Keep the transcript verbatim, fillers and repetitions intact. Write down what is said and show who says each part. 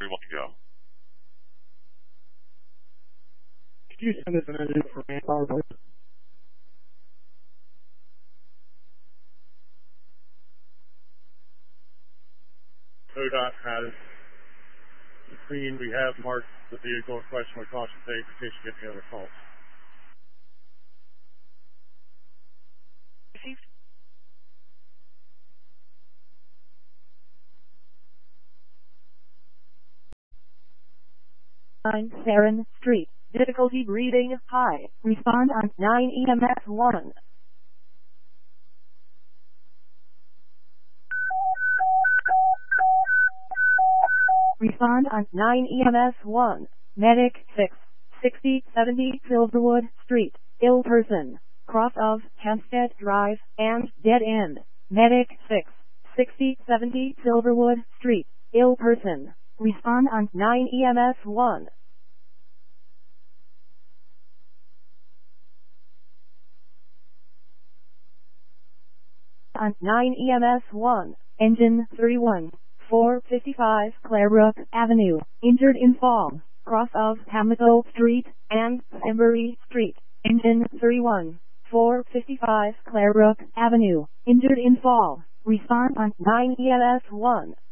Speaker 1: Everyone go.
Speaker 2: Could you send us an engine for manpower, please? ODOT has the screen. We have marked the vehicle in question with caution tape in case you get any other calls.
Speaker 3: Received.
Speaker 4: nine Sharon Street. Difficulty breathing high. Respond on nine E M S one. Respond on nine E M S one. Medic six sixty seventy Silverwood Street. Ill person. Cross of Hampstead Drive and dead end. Medic six sixty seventy Silverwood Street. Ill person. Respond on nine E M S one. On nine E M S one. Engine thirty-one. four fifty-five Clarebrook Avenue. Injured in fall. Cross of Pamlico Street and Embury Street. Engine thirty-one. four fifty-five Clarebrook Avenue. Injured in fall. Respond on nine E M S one.